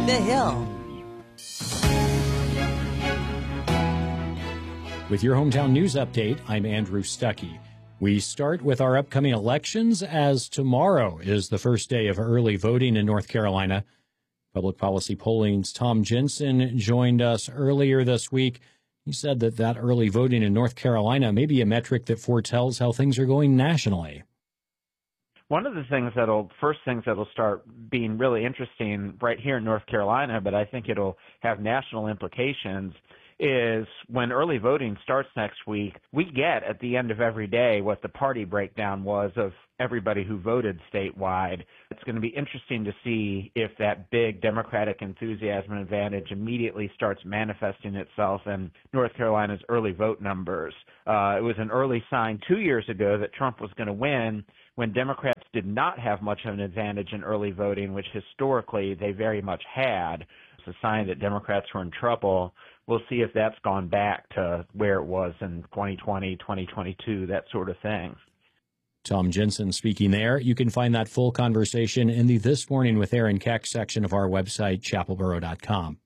The Hill. With your hometown news update, I'm Andrew Stuckey. We start with our upcoming elections, as tomorrow is the first day of early voting in North Carolina. Public Policy Polling's Tom Jensen joined us earlier this week. He said that early voting in North Carolina may be a metric that foretells how things are going nationally. One of the first things that'll start being really interesting right here in North Carolina, but I think it'll have national implications, is when early voting starts next week, we get at the end of every day what the party breakdown was of everybody who voted statewide. It's going to be interesting to see if that big Democratic enthusiasm and advantage immediately starts manifesting itself in North Carolina's early vote numbers. It was an early sign 2 years ago that Trump was going to win when Democrats did not have much of an advantage in early voting, which historically they very much had. It's a sign that Democrats were in trouble. We'll see if that's gone back to where it was in 2020, 2022, that sort of thing. Tom Jensen speaking there. You can find that full conversation in the This Morning with Aaron Keck section of our website, chapelboro.com.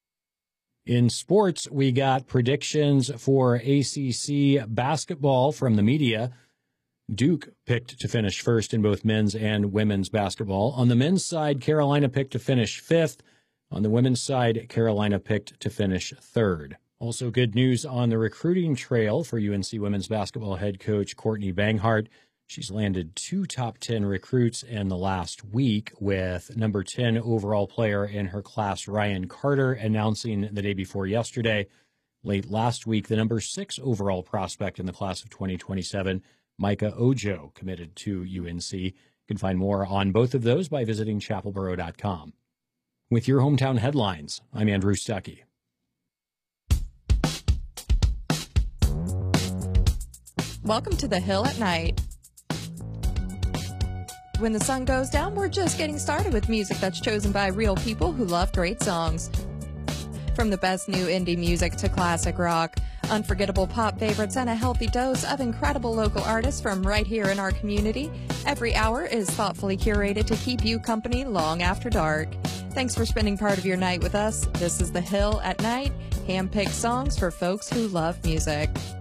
In sports, we got predictions for ACC basketball from the media. Duke picked to finish first in both men's and women's basketball. On the men's side, Carolina picked to finish fifth. On the women's side, Carolina picked to finish third. Also good news on the recruiting trail for UNC women's basketball head coach Courtney Banghart. She's landed 2 top 10 recruits in the last week, with number 10 overall player in her class, Ryan Carter, announcing the day before yesterday. Late last week, the number 6 overall prospect in the class of 2027, Micah Ojo, committed to UNC. You can find more on both of those by visiting chapelboro.com. With your hometown headlines, I'm Andrew Stuckey. Welcome to The Hill at Night. When the sun goes down, we're just getting started with music that's chosen by real people who love great songs. From the best new indie music to classic rock, unforgettable pop favorites, and a healthy dose of incredible local artists from right here in our community, every hour is thoughtfully curated to keep you company long after dark. Thanks for spending part of your night with us. This is The Hill at Night, hand-picked songs for folks who love music.